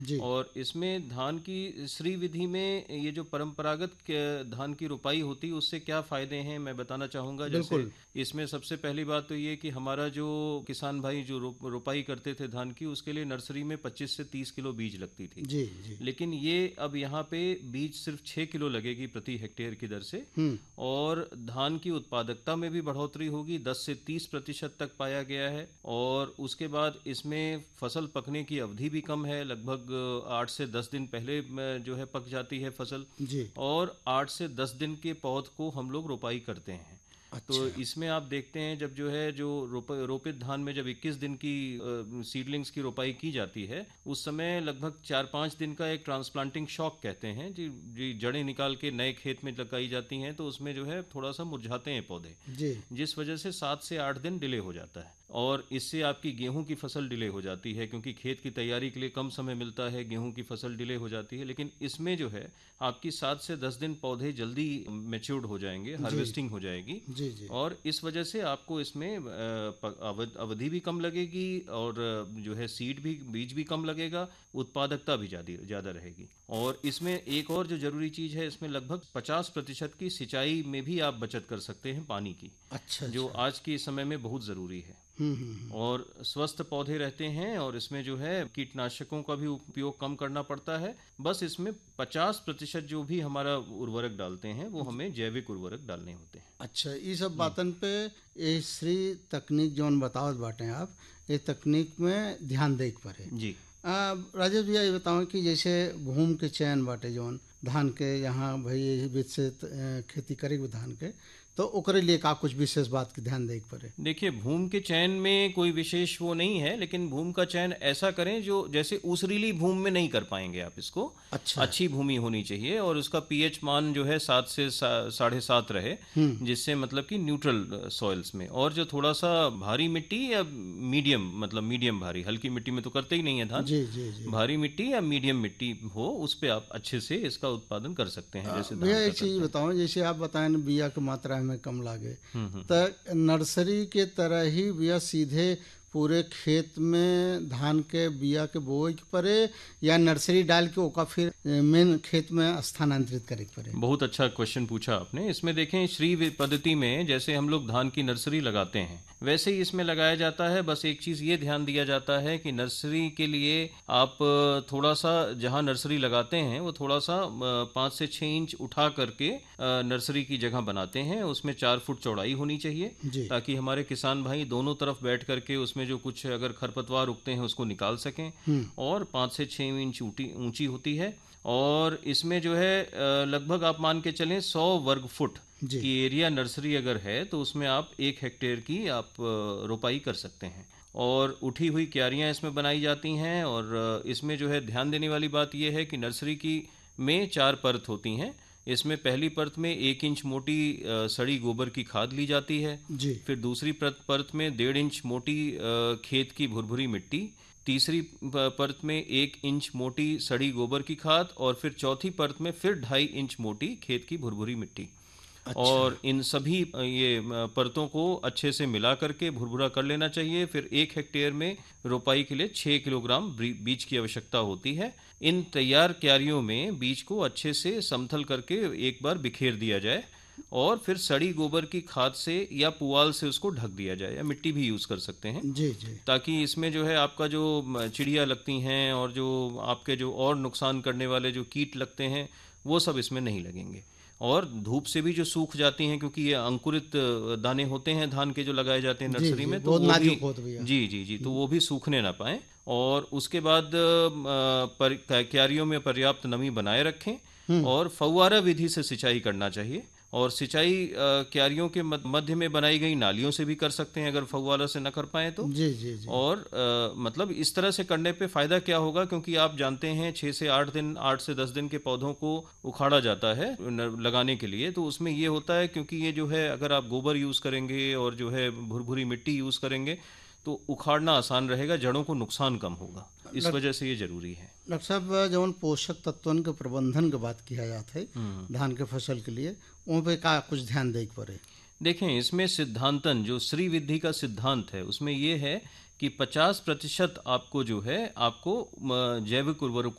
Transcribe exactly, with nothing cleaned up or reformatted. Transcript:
जी। और इसमें धान की श्री विधि में ये जो परंपरागत के- धान की रोपाई होती है उससे क्या फायदे हैं मैं बताना चाहूँगा। जैसे बिल्कुल। इसमें सबसे पहली बात तो ये कि हमारा जो किसान भाई जो रो, रोपाई करते थे धान की, उसके लिए नर्सरी में पच्चीस से तीस किलो बीज लगती थी। जी, जी। लेकिन ये अब यहाँ पे बीज सिर्फ छः किलो लगेगी प्रति हेक्टेयर की दर से। हुँ। और धान की उत्पादकता में भी बढ़ोतरी होगी, दस से तीस प्रतिशत तक पाया गया है। और उसके बाद इसमें फसल पकने की अवधि भी कम है, लगभग आठ से दस दिन पहले में जो है पक जाती है फसल। जी। और आठ से दस दिन के पौध को हम लोग रोपाई करते हैं। तो अच्छा। इसमें आप देखते हैं जब जो है जो रोप रोपित धान में जब इक्कीस दिन की सीडलिंग्स की रोपाई की जाती है, उस समय लगभग चार पाँच दिन का एक ट्रांसप्लांटिंग शॉक कहते हैं जी जी जड़ें निकाल के नए खेत में लगाई जाती हैं, तो उसमें जो है थोड़ा सा मुरझाते हैं पौधे, जी। जिस वजह से सात से आठ दिन डिले हो जाता है। और इससे आपकी गेहूं की फसल डिले हो जाती है, क्योंकि खेत की तैयारी के लिए कम समय मिलता है, गेहूं की फसल डिले हो जाती है। लेकिन इसमें जो है आपकी सात से दस दिन पौधे जल्दी मैच्योर्ड हो जाएंगे, जी। हार्वेस्टिंग हो जाएगी। जी, जी। और इस वजह से आपको इसमें अ, प- अवध- अवधि भी कम लगेगी, और अ, जो है सीड भी बीज भी कम लगेगा, उत्पादकता भी ज़्यादा ज़्यादा रहेगी। और इसमें एक और जो ज़रूरी चीज़ है, इसमें लगभग पचास प्रतिशत की सिंचाई में भी आप बचत कर सकते हैं पानी की, अच्छा, जो अच्छा। आज के समय में बहुत ज़रूरी है। हुँ, हुँ, हुँ। और स्वस्थ पौधे रहते हैं, और इसमें जो है कीटनाशकों का भी उपयोग कम करना पड़ता है। बस इसमें पचास प्रतिशत जो भी हमारा उर्वरक डालते हैं वो हमें जैविक उर्वरक डालने होते हैं। अच्छा, ई सब जी बातन पे ए श्री तकनीक जौन बतावत बाटे आप, ए तकनीक में ध्यान देके पड़े। जी। अ, राजेश भैया ये बताओ कि जैसे भूमि के चयन बाटे जौन धान के यहाँ भाई यही बीच से अ, खेती करेगी धान के, तो ओकरे लिए का कुछ विशेष बात के ध्यान देके पड़े? देखिए, भूमि के चयन में कोई विशेष वो नहीं है, लेकिन भूमि का चयन ऐसा करें जो जैसे ऊसरीली भूमि में नहीं कर पाएंगे आप इसको। अच्छा। अच्छी भूमि होनी चाहिए, और उसका पीएच मान जो है सात से सा, साढ़े सात रहे, हुँ। जिससे मतलब कि न्यूट्रल सॉइल्स में। और जो थोड़ा सा भारी मिट्टी या मीडियम, मतलब मीडियम भारी, हल्की मिट्टी में तो करते ही नहीं है धान। जी, जी, जी। भारी मिट्टी या मीडियम मिट्टी हो, उस पे आप अच्छे से इसका उत्पादन कर सकते हैं, अ, जैसे भैया धान का एक चीज़ करते हैं। बताओ, जैसे आप बताएं न बिया के मात्रा में कम लागे, हम्म हम्म हम्म। त नर्सरी के तरह ही बिया सीधे पूरे खेत में धान के बिया के बोए के पड़े, या नर्सरी डाल के ओका फिर मेन खेत में स्थानांतरित करे के पड़े? बहुत अच्छा क्वेश्चन पूछा आपने। इसमें देखें, श्री वि- पद्धति में जैसे हम लोग धान की नर्सरी लगाते हैं, वैसे ही इसमें लगाया जाता है। बस एक चीज़ ये ध्यान दिया जाता है कि नर्सरी के लिए आप थोड़ा सा, जहाँ नर्सरी लगाते हैं वो थोड़ा सा अ, पाँच से छः इंच उठा करके अ, नर्सरी की जगह बनाते हैं। उसमें चार फुट चौड़ाई होनी चाहिए, जी। ताकि हमारे किसान भाई दोनों तरफ बैठ करके उसमें जो कुछ अगर खरपतवार उगते हैं उसको निकाल सकें। हुँ। और पाँच से छः इंच ऊँची ऊँची होती है। और इसमें जो है अ, लगभग आप मान के चलें सौ वर्ग फुट जी। की एरिया नर्सरी अगर है, तो उसमें आप एक हेक्टेयर की आप अ, रोपाई कर सकते हैं। और उठी हुई क्यारियां इसमें बनाई जाती हैं। और अ, इसमें जो है ध्यान देने वाली बात यह है कि नर्सरी की में चार परत होती हैं। इसमें पहली परत में एक इंच मोटी अ, सड़ी गोबर की खाद ली जाती है। जी। फिर दूसरी परत परत में डेढ़ इंच मोटी अ, खेत की भुरभुरी मिट्टी। तीसरी प- परत में एक इंच मोटी सड़ी गोबर की खाद। और फिर चौथी परत में फिर ढाई इंच मोटी खेत की भुरभुरी मिट्टी। अच्छा। और इन सभी अ, ये अ, परतों को अच्छे से मिला करके भुरभुरा कर लेना चाहिए। फिर एक हेक्टेयर में रोपाई के लिए छः किलोग्राम ब्री- बीज की आवश्यकता होती है। इन तैयार क्यारियों में बीज को अच्छे से समतल करके एक बार बिखेर दिया जाए, और फिर सड़ी गोबर की खाद से या पुआल से उसको ढक दिया जाए, या मिट्टी भी यूज़ कर सकते हैं, जी, जी। ताकि इसमें जो है आपका जो म, चिड़िया लगती हैं और जो आपके जो और नुकसान करने वाले जो कीट लगते हैं, वो सब इसमें नहीं लगेंगे। और धूप से भी जो सूख जाती हैं, क्योंकि ये अंकुरित अ, दाने होते हैं धान के जो लगाए जाते हैं जी, नर्सरी जी, में, तो बहुत वो भी, नाजुक होत भैया। जी जी जी, तो वो भी सूखने ना पाएँ। और उसके बाद अ, पर क्यारियों में पर्याप्त नमी बनाए रखें। हुँ। और फव्वारा विधि से सिंचाई करना चाहिए। और सिंचाई अ, क्यारियों के मध- मध्य में बनाई गई नालियों से भी कर सकते हैं, अगर फव्वारा से न कर पाए तो। जी, जी, जी। और अ, मतलब इस तरह से करने पे फ़ायदा क्या होगा, क्योंकि आप जानते हैं छः से आठ दिन, आठ से दस दिन के पौधों को उखाड़ा जाता है न- लगाने के लिए। तो उसमें ये होता है, क्योंकि ये जो है अगर आप गोबर यूज़ करेंगे और जो है भुरभुरी मिट्टी यूज़ करेंगे, तो उखाड़ना आसान रहेगा, जड़ों को नुकसान कम होगा। इस डॉक्टर वजह से ये ज़रूरी है। डॉक्टर साहब, जौन पोषक तत्वन के प्रबंधन के बात किया जाता है हम्म। धान के फसल के लिए, उन पे का कुछ ध्यान देके पड़े? देखें, इसमें सिद्धांतन जो श्री विधि का सिद्धांत है, उसमें ये है कि पचास प्रतिशत आपको जो है आपको म, जैविक उर्वरक